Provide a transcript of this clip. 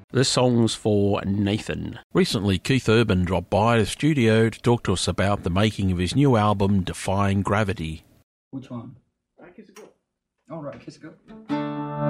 This song's for Nathan. Recently, Keith Urban dropped by the studio to talk to us about the making of his new album, Defying Gravity. Which one? Kiss a Girl. All right, Kiss a Girl.